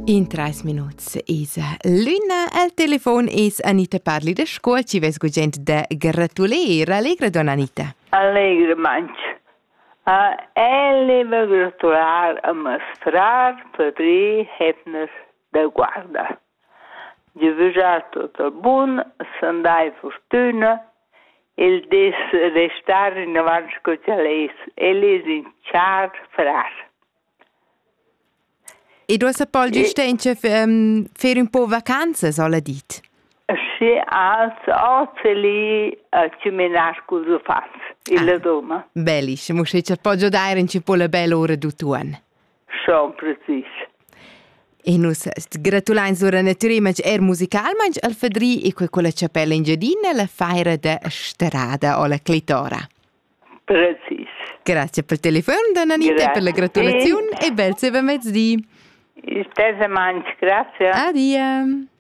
In 3 minuts is l'una al telefon is Anita parli da scuola ci ves gent da gratuler. Allegra don Anita. Allegra manch. Leva gratular a mostrar padri hepner da guarda. De vejar tot el bun, s'andai fortuna, il des restar in avanti scocciales, eles in char frar. E du hast Paul giustamente fer un po' vacanze, soll dit. Sì, lì ci menar cosa fans, la doma. Bellisch, musst ich Paul dare in po' la bella ora du tuan. Schon precis. E nus gratulains ora naturalmente musical, manch al fadri e quella cappella in giardina la feira da strada o la clitora. Precis. Grazie per il telefono, Anita, per la gratulazione e bel se va mezz'dì. Stessa manch, grazie. Addio.